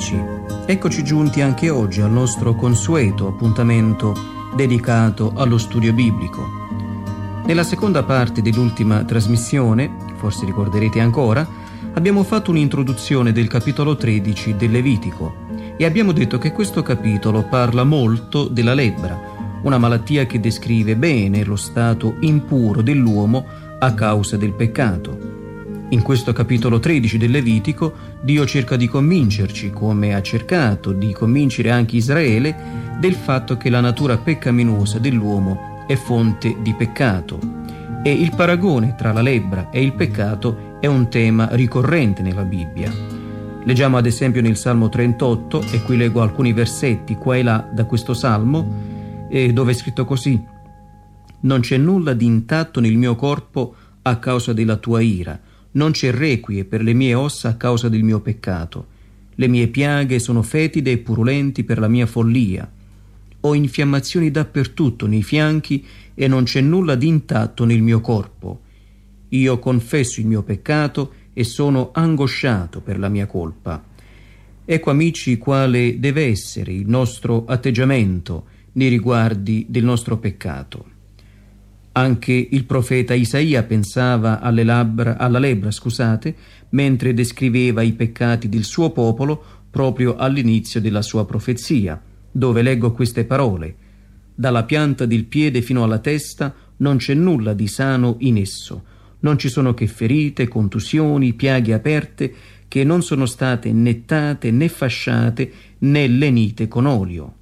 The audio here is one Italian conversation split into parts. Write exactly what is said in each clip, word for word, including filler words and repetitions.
amici, eccoci giunti anche oggi al nostro consueto appuntamento dedicato allo studio biblico. Nella seconda parte dell'ultima trasmissione, forse ricorderete ancora, abbiamo fatto un'introduzione del capitolo tredici del Levitico e abbiamo detto che questo capitolo parla molto della lebbra, una malattia che descrive bene lo stato impuro dell'uomo a causa del peccato. In questo capitolo tredici del Levitico Dio cerca di convincerci, come ha cercato di convincere anche Israele, del fatto che la natura peccaminosa dell'uomo è fonte di peccato. E il paragone tra la lebbra e il peccato è un tema ricorrente nella Bibbia. Leggiamo ad esempio nel Salmo trentotto, e qui leggo alcuni versetti qua e là da questo Salmo, dove è scritto così: «Non c'è nulla di intatto nel mio corpo a causa della tua ira, non c'è requie per le mie ossa a causa del mio peccato. Le mie piaghe sono fetide e purulenti per la mia follia. Ho infiammazioni dappertutto nei fianchi e non c'è nulla di intatto nel mio corpo. Io confesso il mio peccato e sono angosciato per la mia colpa». Ecco, amici, quale deve essere il nostro atteggiamento nei riguardi del nostro peccato. Anche il profeta Isaia pensava alle labbra, alla lebbra, scusate, mentre descriveva i peccati del suo popolo proprio all'inizio della sua profezia, dove leggo queste parole: «Dalla pianta del piede fino alla testa non c'è nulla di sano in esso, non ci sono che ferite, contusioni, piaghe aperte che non sono state nettate né fasciate né lenite con olio».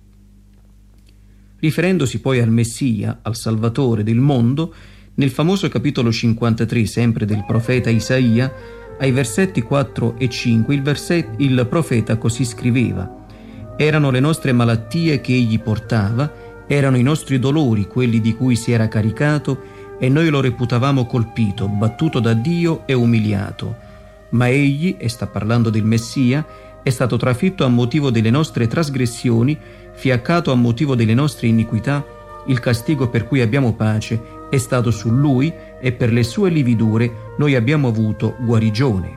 Riferendosi poi al Messia, al Salvatore del mondo, nel famoso capitolo cinquantatré, sempre del profeta Isaia, ai versetti quattro e cinque, il, verset- il profeta così scriveva: «Erano le nostre malattie che egli portava, erano i nostri dolori quelli di cui si era caricato, e noi lo reputavamo colpito, battuto da Dio e umiliato. Ma egli», e sta parlando del Messia, «è stato trafitto a motivo delle nostre trasgressioni, fiaccato a motivo delle nostre iniquità, il castigo per cui abbiamo pace è stato su lui e per le sue lividure noi abbiamo avuto guarigione».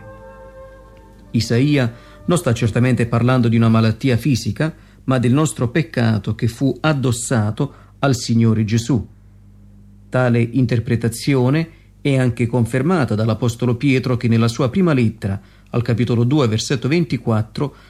Isaia non sta certamente parlando di una malattia fisica, ma del nostro peccato che fu addossato al Signore Gesù. Tale interpretazione è anche confermata dall'Apostolo Pietro, che nella sua prima lettera, al capitolo due, versetto ventiquattro,